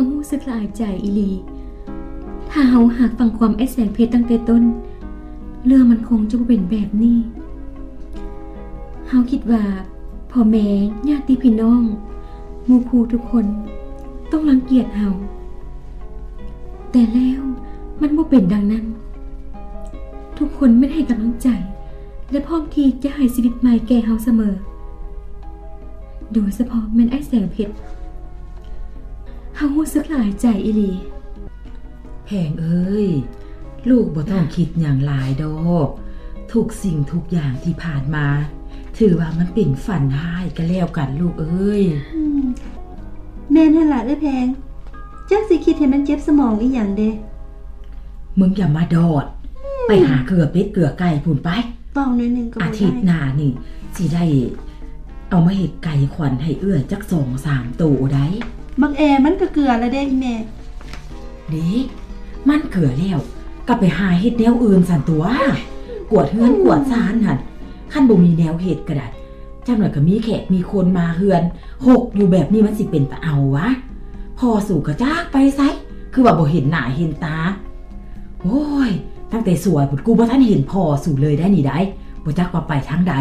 ารู้สึกละอายใจอีหลีถ้าเฮาหากฟังความไอ้แสงเพชรตั้งแต่ต้นเรื่องมันคงจะเป็นแบบนี้เฮาคิดว่าพ่อแม่ญาติพี่น้องหมู่คู่ทุกคนต้องรังเกียจเฮาแต่แล้วมันบ่เป็นดังนั้นทุกคนไม่ให้กำลังใจและพร้อมที่จะให้ชีวิตใหม่แก่เฮาเสมอโดยเฉพาะแม่นไอ้แสงเพชรเฮารู้สึกหลายใจอีหลีแพงเอ้ยลูกบ่ต้องคิดอย่างหลายดอกทุกสิ่งทุกอย่างที่ผ่านมาถือว่ามันเป็นฝันร้ายก็แล้วกันลูกเอ้ยแม่นั่นล่ะเด้อแพงจักสิคิดให้มันเจ็บสมองอีหยังเด้มึงอย่ามาดอดไปหาเกลือเป็ดเกลือไก่พุ่นไปเว้าหน่อยนึงก็บ่ได้อาทิตย์หน้านี่สิได้เอามาเฮ็ดไก่ขวัญให้เอื้อจัก 2-3 ตัวได้บักแอมันก็เกลือแล้วเด้อีแม่เด้มันเกลือแล้วก็ไปหาเฮ็ดแนวอื่นสั่นตัวกวดเฮือนกวดซานหั่นคันบ่มีแนวเฮ็ดก็ได้จังหน่อยก็มีแขกมีคนมาเฮือนหกอยู่แบบนี้มันสิเป็นตาเอาวะพอสู่กระจากไปไสคือว่าบ่เห็นหน้าเห็นตาโอ้ยตั้งแต่สวยพุ่นกูบ่ทันเห็นพอสู่เลยได้นี่ได้บ่จักว่าไปทางใด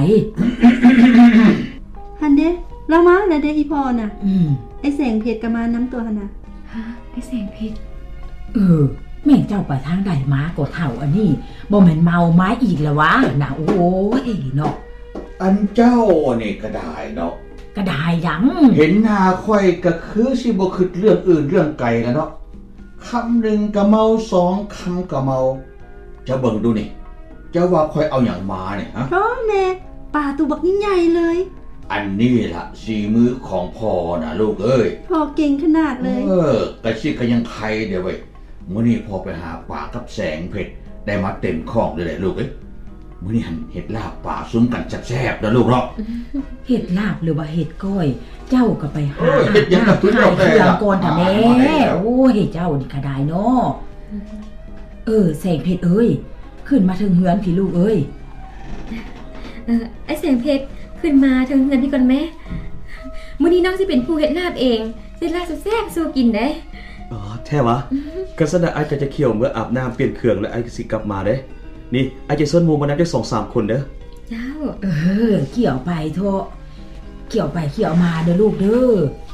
หันเด้เรามาแล้วเด้อีพ่อน่ะไอ้แสงเพชรก็มานํตัวหั่นน่ะฮะไอ้แสงเพชรแม่เจ้าไปทางใดมาก็เฒ่าอันนี้บ่แม่นเมาไม้อีกแล้ววะน่ะโอ้ยเนาะอันเจ้านี่ก็ได้เนาะก็ได้หยังเห็นหน้าค่อยก็คือสิบ่คิดเรื่องอื่นเรื่องไกลแล้วเนาะคำหนึ่งก็เมา2คำก็เมาจะเบิ่งดูนี่เจ้าว่าค่อยเอาหยังมาเนี่ยฮะพ่อแม่ป่าตัวบักใหญ่ๆเลยอันนี้ล่ะสีมือของพ่อนะลูกเอ้ยพ่อเก่งขนาดเลยกระชิก็ยังใครเดี๋ยวเว้ยมื้อนี้พ่อไปหาปลากับแสงเพชรได้มาเต็มคอกเลยแหละลูกเอ้ยมื้อนี้หั่นเฮ็ดลาบปลาซุ้มกันแซ่บๆนะลูกเนาะเฮ็ดลาบหรือว่าเฮ็ดก้อยเจ้าก็ไปหาเฮ็ดหยังกับเพิ่นเอาได้ล่ะก่อนท่าแม่โอ้ยเจ้านี่ก็ได้เนาะแสงเพชรเอ้ยขึ้นมาถึงเฮือนพี่ลูกเอ้ยไอ้แสงเพชรขึ้นมาถึงเฮือนพี่ก่อนแม่มื้อนี้น้องสิเป็นผู้เฮ็ดลาบเองเฮ็ดลาบแซ่บๆสู้กินได้แท้วะก็ซะนะไอ้ก็จะเขี่ยวเมื่ออาบน้ำเปลี่ยนเครื่องแล้วไอ้ก็สิกลับมาเด้นี่ไอ้จะส่วนหมู่มานัดได้ 2-3 คนเด้อเจ้าเกี่ยวไปเถอะเกี่ยวไปเกี่ยวมาเด้อลูกเด้อ